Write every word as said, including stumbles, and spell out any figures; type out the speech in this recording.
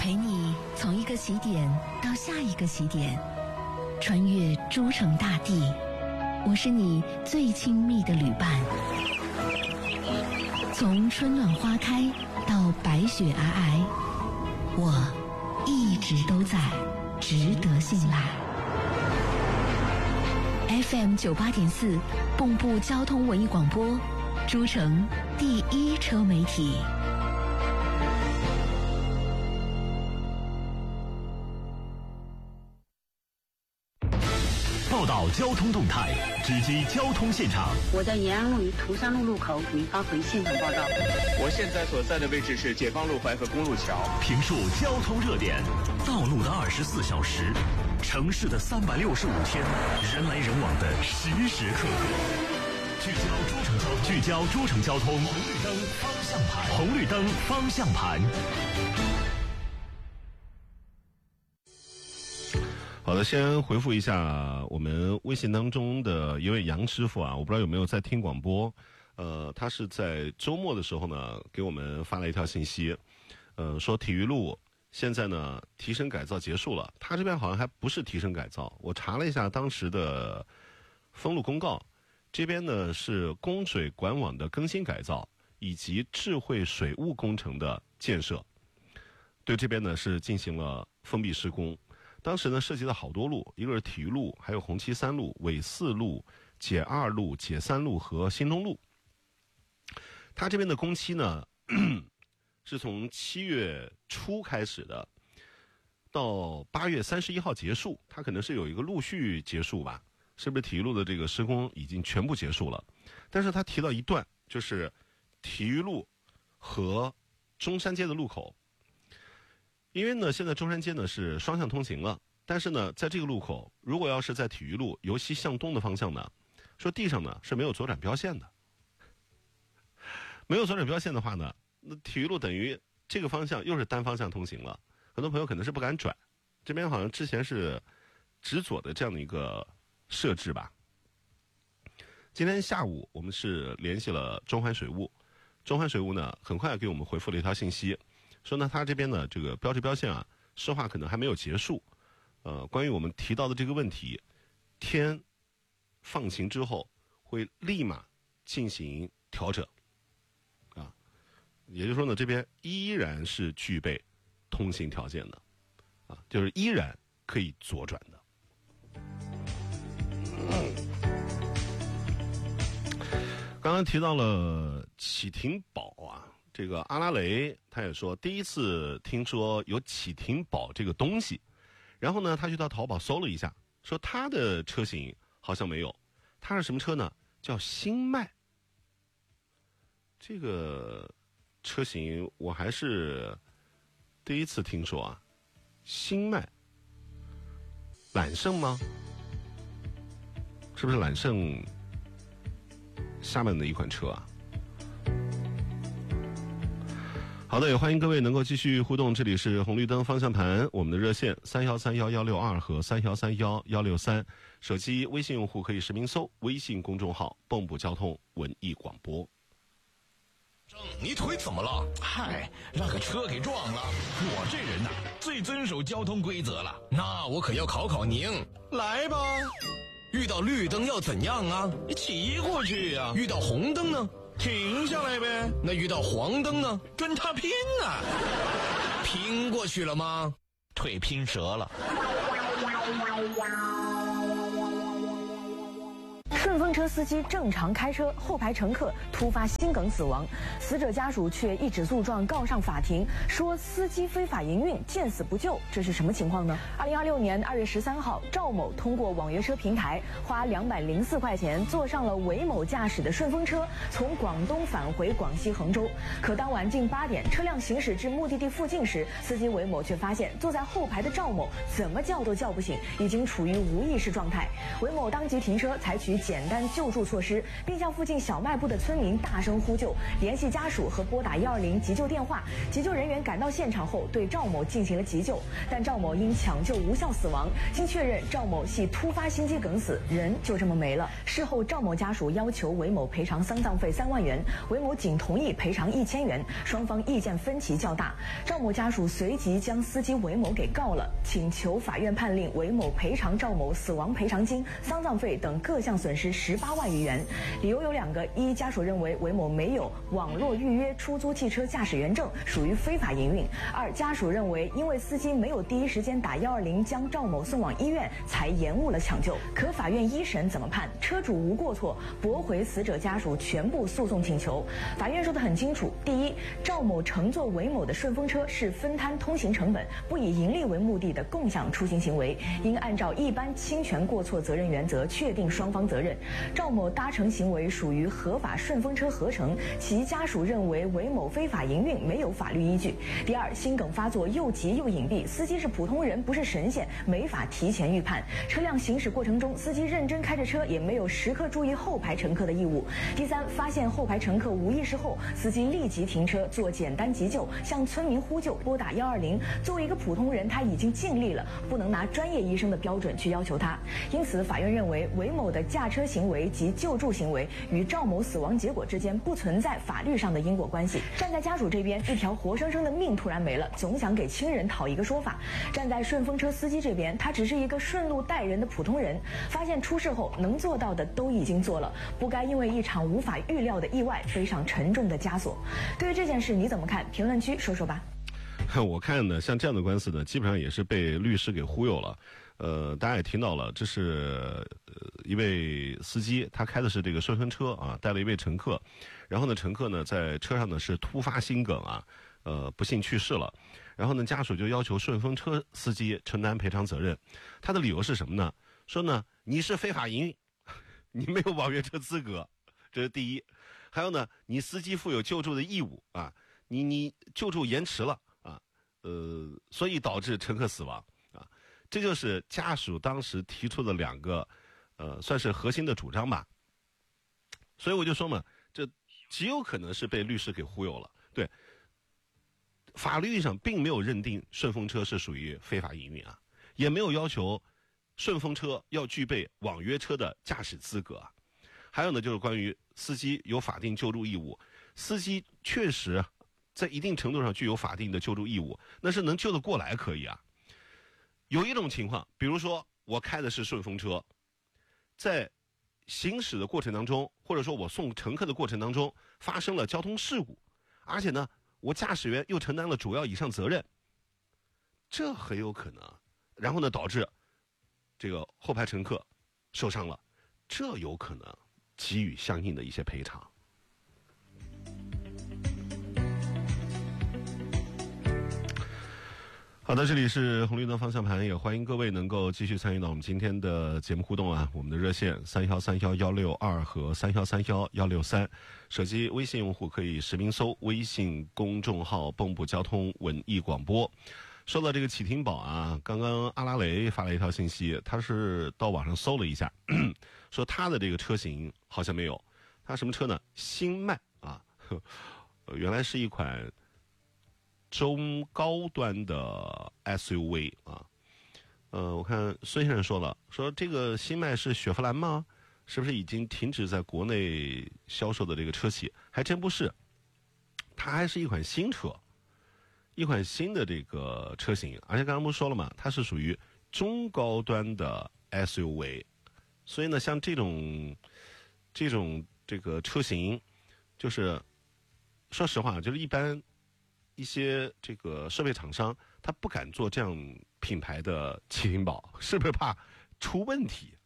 陪你从一个起点到下一个起点，穿越诸城大地。我是你最亲密的旅伴，从春暖花开到白雪皑皑，我一直都在，值得信赖。F M 九八点四，蚌埠交通文艺广播，诸城第一车媒体。 报道交通动态，直击交通现场。 我在延安路与涂山路路口给您发回现场报道。 我现在所在的位置是解放路淮河公路桥。 评述交通热点，道路的二十四小时，城市的三百六十五天，人来人往的时时刻刻。聚焦诸城交通，聚焦诸城交通，红绿灯方向盘，红绿灯方向盘。 好的，先回复一下我们微信当中的一位杨师傅啊，我不知道有没有在听广播，呃，他是在周末的时候呢给我们发了一条信息，呃，说体育路现在呢提升改造结束了，他这边好像还不是提升改造，我查了一下当时的封路公告，这边呢是供水管网的更新改造以及智慧水务工程的建设，对这边呢是进行了封闭施工。当时呢涉及了好多路，一个是体育路，还有红旗三路、纬四路、解二路、解三路和新东路。它这边的工期呢是从七月初开始的，到八月三十一号结束，它可能是有一个陆续结束吧，是不是体育路的这个施工已经全部结束了？但是他提到一段，就是体育路和中山街的路口。因为呢，现在中山街呢是双向通行了，但是呢，在这个路口，如果要是在体育路由西向东的方向呢，说地上呢是没有左转标线的，没有左转标线的话呢，那体育路等于这个方向又是单方向通行了，很多朋友可能是不敢转。这边好像之前是直左的这样的一个设置吧。今天下午我们是联系了中环水务，中环水务呢很快给我们回复了一条信息。说呢，他这边呢，这个标志标线啊，施划可能还没有结束。呃，关于我们提到的这个问题，天放晴之后会立马进行调整，啊，也就是说呢，这边依然是具备通行条件的，啊，就是依然可以左转的。刚刚提到了启停宝啊。这个阿拉蕾他也说第一次听说有启停宝这个东西，然后呢他去到淘宝搜了一下，说他的车型好像没有，他是什么车呢？叫星脉。这个车型我还是第一次听说啊。星脉揽胜吗？是不是揽胜下面的一款车啊？好的，也欢迎各位能够继续互动，这里是红绿灯方向盘，我们的热线三幺三幺幺六二和三幺三幺幺六三，手机微信用户可以实名搜微信公众号蚌埠交通文艺广播。 你腿怎么了？嗨，让个车给撞了。我这人呐、啊，最遵守交通规则了，那我可要考考您。来吧，遇到绿灯要怎样啊？你骑过去呀、啊。遇到红灯呢？停下来呗。那遇到黄灯呢？跟他拼啊！拼过去了吗？腿拼折了。 顺风车司机正常开车，后排乘客突发心梗死亡，死者家属却一纸诉状告上法庭，说司机非法营运，见死不救，这是什么情况呢？二零二六年二月十三号，赵某通过网约车平台花两百零四块钱坐上了韦某驾驶的顺风车，从广东返回广西衡州。可当晚近八点，车辆行驶至目的地附近时，司机韦某却发现坐在后排的赵某怎么叫都叫不醒，已经处于无意识状态。韦某当即停车，采取简单救助措施，并向附近小卖部的村民大声呼救，联系家属和拨打一二零急救电话。急救人员赶到现场后，对赵某进行了急救，但赵某因抢救无效死亡。经确认，赵某系突发心肌梗死，人就这么没了。事后，赵某家属要求韦某赔偿丧葬费三万元，韦某仅同意赔偿一千元，双方意见分歧较大。赵某家属随即将司机韦某给告了，请求法院判令韦某赔偿赵某死亡赔偿金、丧葬费等各项损失十八万余元。理由有两个：一，家属认为韦某没有网络预约出租汽车驾驶员证，属于非法营运；二，家属认为因为司机没有第一时间打一二零将赵某送往医院，才延误了抢救。可法院一审怎么判？车主无过错，驳回死者家属全部诉讼请求。法院说得很清楚：第一，赵某乘坐韦某的顺风车是分摊通行成本，不以盈利为目的的共享出行行为，应按照一般侵权过错责任原则确定双方责任。赵某搭乘行为属于合法顺风车合乘，其家属认为韦某非法营运没有法律依据。第二，心梗发作又急又隐蔽，司机是普通人不是神仙，没法提前预判。车辆行驶过程中，司机认真开着车，也没有时刻注意后排乘客的义务。第三，发现后排乘客无意识后，司机立即停车做简单急救，向村民呼救，拨打一二零。作为一个普通人，他已经尽力了，不能拿专业医生的标准去要求他。因此，法院认为韦某的驾车行为及救助行为与赵某死亡结果之间不存在法律上的因果关系。站在家属这边，一条活生生的命突然没了，总想给亲人讨一个说法；站在顺风车司机这边，他只是一个顺路待人的普通人，发现出事后能做到的都已经做了，不该因为一场无法预料的意外背上沉重的枷锁。对于这件事你怎么看？评论区说说吧。 我看呢，像这样的官司呢，基本上也是被律师给忽悠了。呃，大家也听到了，这是呃一位司机，他开的是这个顺风车啊，带了一位乘客，然后呢，乘客呢在车上呢是突发心梗啊，呃，不幸去世了。然后呢，家属就要求顺风车司机承担赔偿责任。他的理由是什么呢？说呢，你是非法营运，你没有网约车资格，这是第一。还有呢，你司机负有救助的义务啊，你你救助延迟了啊，呃，所以导致乘客死亡啊，这就是家属当时提出的两个，呃，算是核心的主张吧。所以我就说嘛，这极有可能是被律师给忽悠了。对，法律上并没有认定顺风车是属于非法营运啊，也没有要求顺风车要具备网约车的驾驶资格啊。还有呢，就是关于司机有法定救助义务，司机确实在一定程度上具有法定的救助义务，那是能救得过来可以啊。有一种情况，比如说我开的是顺风车，在行驶的过程当中，或者说我送乘客的过程当中发生了交通事故，而且呢，我驾驶员又承担了主要以上责任，这很有可能，然后呢导致这个后排乘客受伤了，这有可能给予相应的一些赔偿。好的，这里是红绿灯方向盘，也欢迎各位能够继续参与到我们今天的节目互动啊。我们的热线三幺三幺幺六二和三幺三幺幺六三，手机微信用户可以实名搜微信公众号“蚌埠交通文艺广播”。说到这个启停宝啊，刚刚阿拉蕾发了一条信息，他是到网上搜了一下，说他的这个车型好像没有，他什么车呢？新迈啊，原来是一款中高端的 S U V 啊。呃，我看孙先生说了，说这个新迈是雪佛兰吗？是不是已经停止在国内销售的这个车企？还真不是，它还是一款新车。一款新的这个车型，而且刚刚不是说了嘛，它是属于中高端的 S U V， 所以呢，像这种这种这个车型，就是说实话，就是一般一些这个设备厂商他不敢做这样品牌的启停宝，是不是怕出问题